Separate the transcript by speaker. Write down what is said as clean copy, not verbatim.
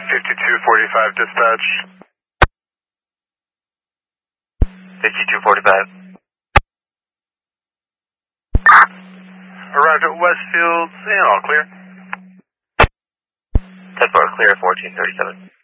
Speaker 1: 5245 dispatch.
Speaker 2: 5245.
Speaker 1: Arrived at Westfield, and all clear.
Speaker 2: 10-4 clear, 1437.